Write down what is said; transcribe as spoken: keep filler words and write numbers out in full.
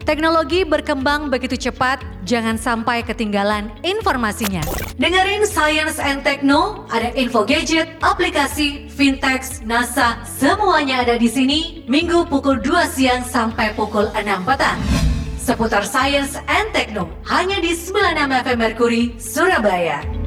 Teknologi berkembang begitu cepat, jangan sampai ketinggalan informasinya. Dengerin Science and Techno, ada info gadget, aplikasi, fintech, NASA, semuanya ada di sini. Minggu pukul dua siang sampai pukul enam petang. Seputar Science and Techno, hanya di sembilan puluh enam F M Mercury, Surabaya.